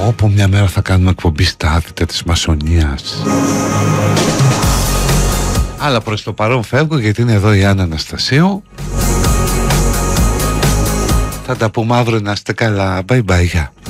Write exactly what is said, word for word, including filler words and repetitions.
Όπου μια μέρα θα κάνουμε εκπομπή στα άθητα της μασονίας. Αλλά προς το παρόν φεύγω, γιατί είναι εδώ η Άννα Αναστασίου. Θα τα πούμε αύριο, να είστε καλά. Bye bye.